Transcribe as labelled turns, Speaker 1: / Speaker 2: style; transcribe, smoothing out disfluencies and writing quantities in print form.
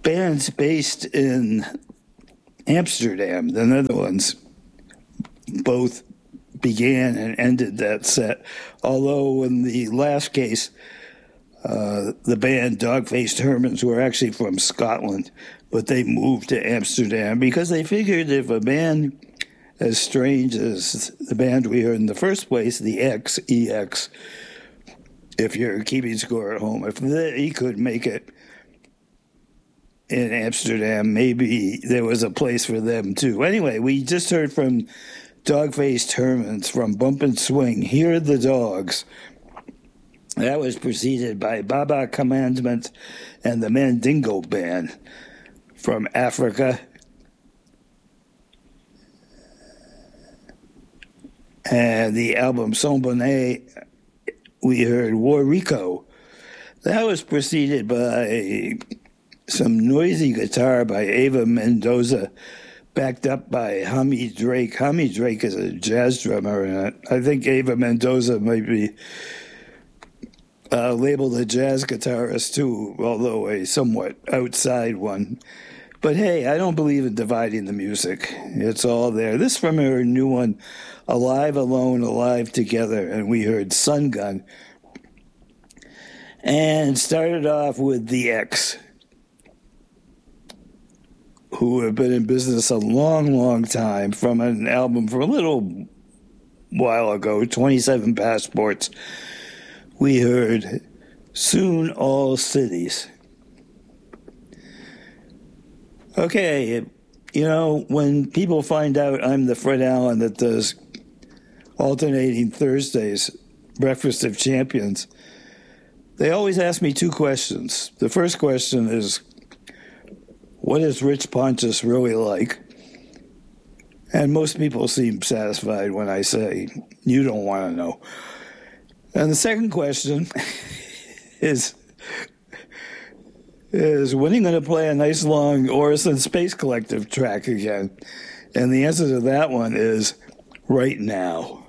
Speaker 1: bands based in Amsterdam, the Netherlands, both began and ended that set. Although in the last case, the band Dog-Faced Hermits were actually from Scotland, but they moved to Amsterdam because they figured if a band as strange as the band we heard in the first place, the EX, if you're keeping score at home, if they could make it in Amsterdam, maybe there was a place for them too. Anyway, we just heard from Dog-Faced Hermits from Bump and Swing, Hear the Dogs. That was preceded by Baba Commandment and the Mandingo Band from Africa. And the album Son Bonnet, we heard War Rico. That was preceded by some noisy guitar by Ava Mendoza, backed up by Hamid Drake. Hamid Drake is a jazz drummer, and I think Ava Mendoza might be labeled a jazz guitarist too, although a somewhat outside one. But hey, I don't believe in dividing the music. It's all there. This from her new one, Alive Alone, Alive Together, and we heard Sun Gun. And started off with The X, who have been in business a long, long time, from an album from a little while ago, 27 Passports. We heard Soon All Cities. Okay, you know, when people find out I'm the Fred Allen that does alternating Thursdays, Breakfast of Champions, they always ask me two questions. The first question is, what is Rich Pontus really like? And most people seem satisfied when I say, you don't want to know. And the second question is when are you going to play a nice long Orison Space Collective track again? And the answer to that one is right now.